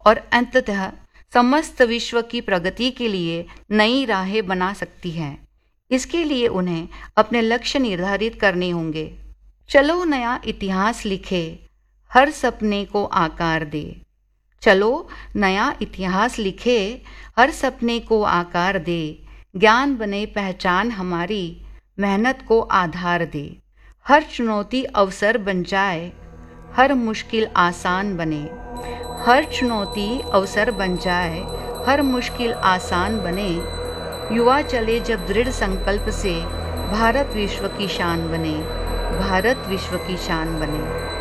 और अंततः समस्त विश्व की प्रगति के लिए नई राहें बना सकती है। इसके लिए उन्हें अपने लक्ष्य निर्धारित करने होंगे। चलो नया इतिहास लिखे, हर सपने को आकार दे। चलो नया इतिहास लिखे, हर सपने को आकार दे। ज्ञान बने पहचान हमारी, मेहनत को आधार दे। हर चुनौती अवसर बन जाए, हर मुश्किल आसान बने। हर चुनौती अवसर बन जाए, हर मुश्किल आसान बने। युवा चले जब दृढ़ संकल्प से, भारत विश्व की शान बने। भारत विश्व की शान बने।